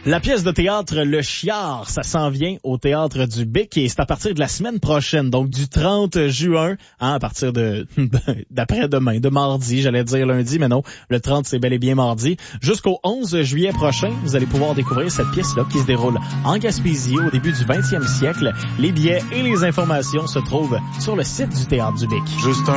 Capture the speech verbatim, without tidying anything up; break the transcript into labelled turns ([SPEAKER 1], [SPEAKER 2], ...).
[SPEAKER 1] La pièce de théâtre Le Chiard, ça s'en vient au Théâtre du Bic et c'est à partir de la semaine prochaine, donc du trente juin, hein, à partir de d'après-demain, de mardi, j'allais dire lundi, mais non, le trente c'est bel et bien mardi. Jusqu'au onze juillet prochain, vous allez pouvoir découvrir cette pièce-là qui se déroule en Gaspésie au début du vingtième siècle. Les billets et les informations se trouvent sur le site du Théâtre du Bic.
[SPEAKER 2] Juste un